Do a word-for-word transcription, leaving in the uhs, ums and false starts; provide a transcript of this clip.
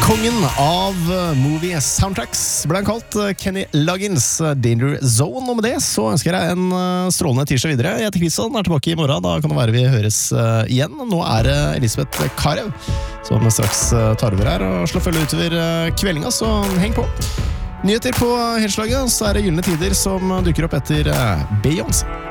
Kongen av movie soundtracks ble han kalt, Kenny Loggins, Danger Zone. Og med det så ønsker jeg en strålende tirsdag videre. Jeg heter Kristian, er tilbake i morgen. Da kan det være vi høres igjen. Nå er det Elisabeth Karev som straks tar over her og slår følge utover kveldinga, så heng på. Nyheter på Helslaget, så er det Gyllene Tider som dukker opp etter Beyoncé.